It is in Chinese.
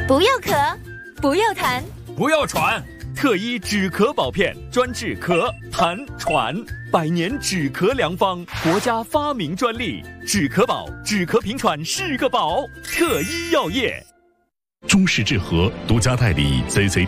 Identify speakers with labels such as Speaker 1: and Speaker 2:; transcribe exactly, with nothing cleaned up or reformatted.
Speaker 1: 不要咳，不要痰，
Speaker 2: 不要喘。特医止咳保片，专治咳、痰、喘，百年止咳良方，国家发明专利。止咳宝，止咳平喘是个宝。特医药业，
Speaker 3: 中式治和独家代理 Z Z。